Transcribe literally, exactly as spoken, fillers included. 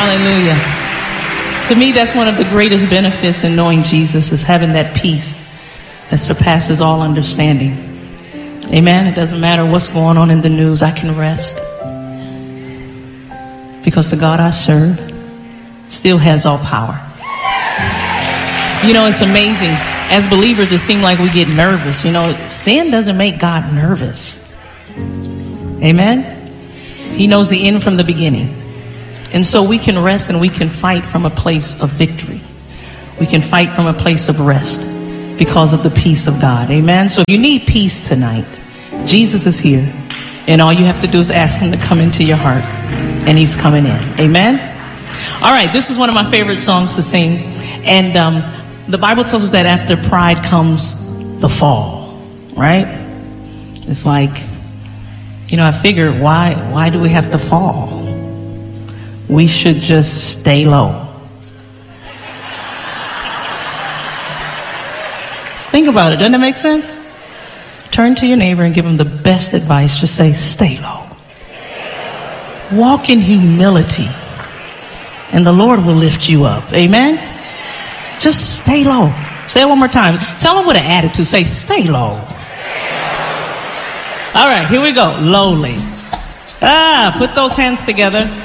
Hallelujah. To me, that's one of the greatest benefits in knowing Jesus, is having that peace that surpasses all understanding. Amen. It doesn't matter what's going on in the news. I can rest because the God I serve still has all power. You know, it's amazing. As believers, it seems like we get nervous. You know, sin doesn't make God nervous. Amen. He knows the end from the beginning. And so we can rest and we can fight from a place of victory. We can fight from a place of rest because of the peace of God. Amen. So if you need peace tonight, Jesus is here. And all you have to do is ask him to come into your heart. And he's coming in. Amen. All right. This is one of my favorite songs to sing. And um, the Bible tells us that after pride comes the fall. Right? It's like, you know, I figured, why, why do we have to fall? We should just stay low. Think about it. Doesn't it make sense? Turn to your neighbor and give him the best advice. Just say, stay low. Walk in humility, and the Lord will lift you up. Amen? Just stay low. Say it one more time. Tell him with an attitude. Say, stay low. All right, here we go. Lowly. Ah, put those hands together.